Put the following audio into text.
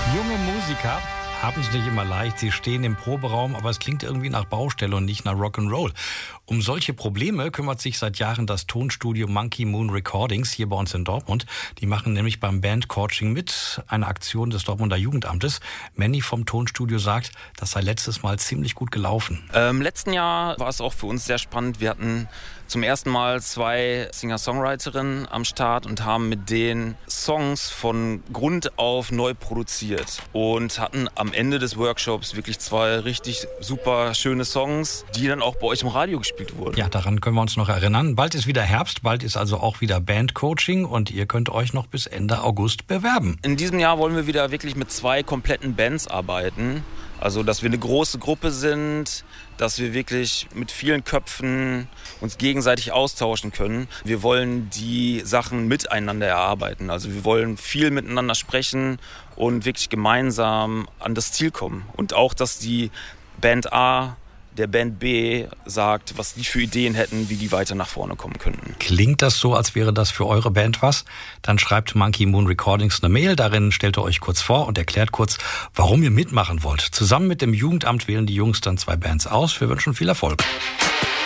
Junge Musiker haben es nicht immer leicht. Sie stehen im Proberaum, aber es klingt irgendwie nach Baustelle und nicht nach Rock'n'Roll. Um solche Probleme kümmert sich seit Jahren das Tonstudio Monkey Moon Recordings hier bei uns in Dortmund. Die machen nämlich beim Bandcoaching mit, eine Aktion des Dortmunder Jugendamtes. Manny vom Tonstudio sagt, das sei letztes Mal ziemlich gut gelaufen. Im letzten Jahr war es auch für uns sehr spannend. Wir hatten zum ersten Mal 2 Singer-Songwriterinnen am Start und haben mit denen Songs von Grund auf neu produziert und hatten am Ende des Workshops wirklich 2 richtig super schöne Songs, die dann auch bei euch im Radio gespielt wurden. Ja, daran können wir uns noch erinnern. Bald ist wieder Herbst, bald ist also auch wieder Bandcoaching und ihr könnt euch noch bis Ende August bewerben. In diesem Jahr wollen wir wieder wirklich mit 2 kompletten Bands arbeiten. Also, dass wir eine große Gruppe sind, dass wir wirklich mit vielen Köpfen uns gegenseitig austauschen können. Wir wollen die Sachen miteinander erarbeiten. Also wir wollen viel miteinander sprechen und wirklich gemeinsam an das Ziel kommen. Und auch, dass die Band A der Band B sagt, was die für Ideen hätten, wie die weiter nach vorne kommen könnten. Klingt das so, als wäre das für eure Band was? Dann schreibt Monkey Moon Recordings eine Mail. Darin stellt ihr euch kurz vor und erklärt kurz, warum ihr mitmachen wollt. Zusammen mit dem Jugendamt wählen die Jungs dann 2 Bands aus. Wir wünschen viel Erfolg.